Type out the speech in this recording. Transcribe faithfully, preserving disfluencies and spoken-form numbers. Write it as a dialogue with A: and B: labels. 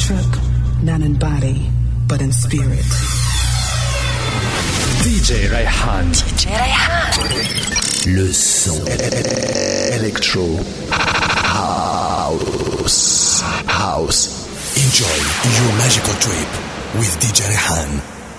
A: trip, not in body, but in spirit.
B: D J Raihan.
C: D J Raihan.
B: Le son Electro House. House.
D: Enjoy your magical trip with D J Raihan.